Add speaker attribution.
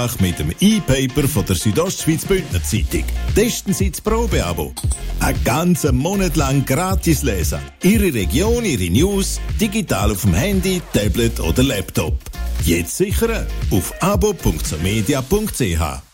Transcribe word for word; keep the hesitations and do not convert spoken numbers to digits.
Speaker 1: mit dem E-Paper von der Südostschweiz Bündner Zeitung. Testen Sie das Probeabo. Einen ganzen Monat lang gratis lesen. Ihre Region, Ihre News, digital auf dem Handy, Tablet oder Laptop. Jetzt sichern auf abo punkt somedia punkt c h.